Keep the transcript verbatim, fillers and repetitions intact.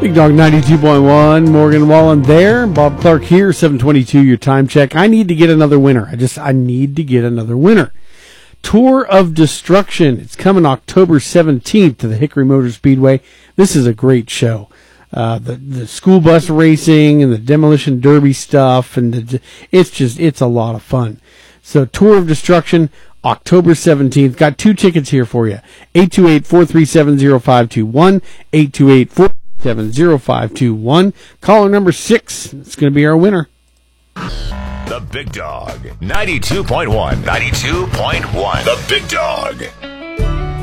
Big Dog ninety-two point one, Morgan Wallen there. Bob Clark here, seven twenty-two, your time check. I need to get another winner. I just, I need to get another winner. Tour of Destruction. It's coming October seventeenth to the Hickory Motor Speedway. This is a great show. Uh, the, the school bus racing and the demolition derby stuff, and the, it's just, it's a lot of fun. So Tour of Destruction, October seventeenth. Got two tickets here for you. eight two eight, four three seven, zero five two one. eight two eight, four three seven, zero five two one. Caller number six. It's going to be our winner. The Big Dog. ninety-two point one. ninety-two point one. The Big Dog.